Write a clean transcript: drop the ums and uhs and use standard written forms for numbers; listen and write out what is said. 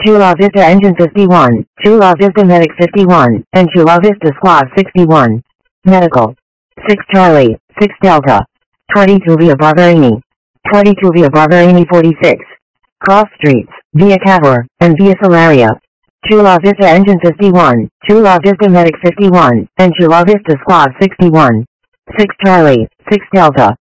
Chula Vista Engine 51, Chula Vista Medic 51, and Chula Vista Squad 61. Medical. 6 Charlie, 6 Delta. 22 via Barberini. 22 via Barberini 46. Cross streets, via Cavour, and via Salaria. Chula Vista Engine 51, Chula Vista Medic 51, and Chula Vista Squad 61. 6 Charlie, 6 Delta.